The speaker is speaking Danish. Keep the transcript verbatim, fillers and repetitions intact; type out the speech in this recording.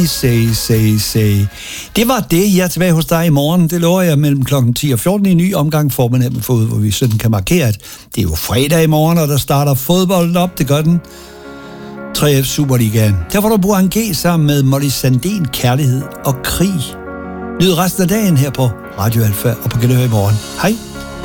Say, say, say. Det var det. Jeg er tilbage hos dig i morgen. Det lover jeg mellem klokken ti og fjorten i en ny omgang Formandet med fod, hvor vi sådan kan markere, at det er jo fredag i morgen, og der starter fodbolden op. Det gør den. tre F Superligaen. Der får du Burhan G sammen med Molly Sandén, Kærlighed og Krig. Nyd resten af dagen her på Radio Alfa og på Genhør i morgen. Hej.